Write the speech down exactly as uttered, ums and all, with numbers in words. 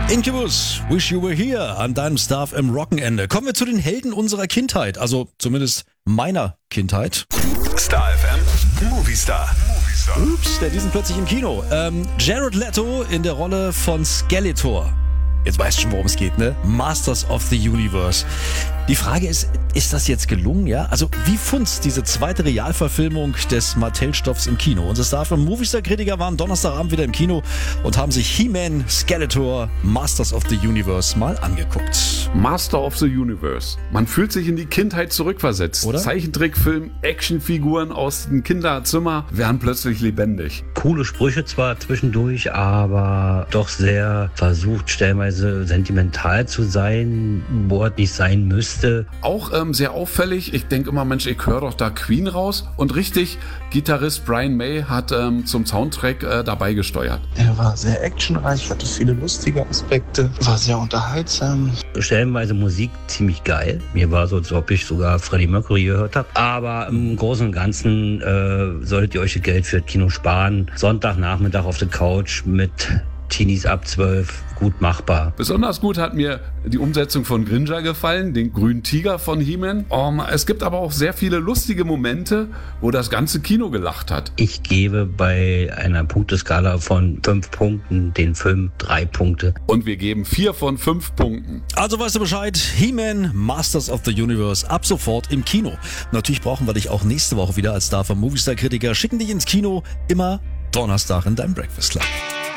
Incubus, Wish You Were Here an deinem Star F M Rockenende. Kommen wir zu den Helden unserer Kindheit, also zumindest meiner Kindheit. Star F M, Movie Star. Ups, der diesen plötzlich im Kino. Ähm, Jared Leto in der Rolle von Skeletor. Jetzt weißt du schon, worum es geht, ne? Masters of the Universe. Die Frage ist, ist das jetzt gelungen, ja? Also, wie funzt diese zweite Realverfilmung des Mattel-Stoffs im Kino? Unsere Star F M Moviestar-Kritiker waren Donnerstagabend wieder im Kino und haben sich He-Man, Skeletor, Masters of the Universe mal angeguckt. Master of the Universe. Man fühlt sich in die Kindheit zurückversetzt. Oder? Zeichentrickfilm, Actionfiguren aus dem Kinderzimmer werden plötzlich lebendig. Coole Sprüche zwar zwischendurch, aber doch sehr versucht, stellenweise sentimental zu sein, wo es nicht sein müsste. Auch ähm, sehr auffällig, ich denke immer, Mensch, ich höre doch da Queen raus. Und richtig, Gitarrist Brian May hat ähm, zum Soundtrack äh, dabei gesteuert. Er war sehr actionreich, hatte viele lustige Aspekte, war sehr unterhaltsam. Stellenweise Musik ziemlich geil. Mir war so, als ob ich sogar Freddie Mercury gehört habe. Aber im Großen und Ganzen äh, solltet ihr euch das Geld für das Kino sparen. Sonntagnachmittag auf der Couch mit Teenies ab zwölf, gut machbar. Besonders gut hat mir die Umsetzung von Grinja gefallen, den grünen Tiger von He-Man. Um, es gibt aber auch sehr viele lustige Momente, wo das ganze Kino gelacht hat. Ich gebe bei einer Punkteskala von fünf Punkten den Film drei Punkte. Und wir geben vier von fünf Punkten. Also weißt du Bescheid, He-Man, Masters of the Universe, ab sofort im Kino. Natürlich brauchen wir dich auch nächste Woche wieder als Star vom Moviestar-Kritiker. Schicken dich ins Kino, immer Donnerstag in deinem Breakfast Club.